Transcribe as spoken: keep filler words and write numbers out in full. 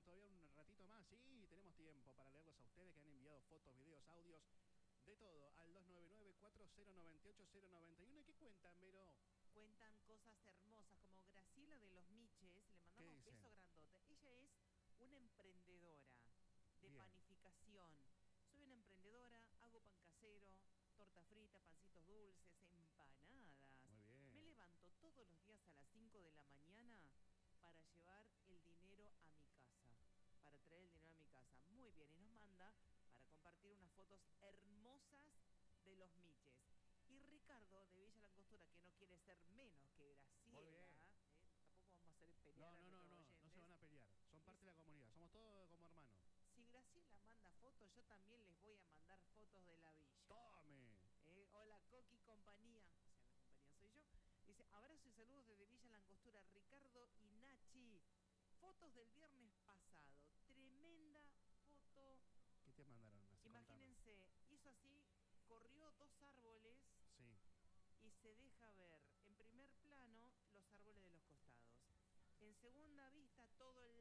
todavía un ratito más. Sí, tenemos tiempo para leerlos a ustedes que han enviado fotos, videos, audios, de todo, al dos nueve nueve, cuatro cero nueve ocho, cero nueve uno. ¿Y qué cuentan, Vero? Cuentan cosas hermosas, como Graciela de los Miches, le mandamos beso grandote. Ella es una emprendedora de Bien. panificación. Soy una emprendedora, hago pan casero, torta frita, pancitos dulces, empanadas. Muy bien. Me levanto todos los días a las cinco de la mañana para llevar el dinero a mi casa, para traer el dinero a mi casa. Muy bien, y nos manda para compartir unas fotos hermosas de los Miches. Y Ricardo de Villa Langostura, que no quiere ser menos que Graciela, ¿eh? Tampoco vamos a hacer pelear no, a no, nuestros no, no, oyentes. no se van a pelear. Son parte de la comunidad, somos todos como hermanos. Si Graciela manda fotos, yo también les voy a mandar fotos de la villa. ¡Tome! Eh, hola, Coqui compañía. O sea, la compañía soy yo. Dice, abrazo y saludos desde Villa Langostura, Ricardo y Nachi. Fotos del viernes pasado. Tremenda foto. ¿Qué te mandaron? Así, imagínense, contame. Hizo así, corrió dos árboles. Sí. Y se deja ver en primer plano los árboles de los costados. En segunda vista todo el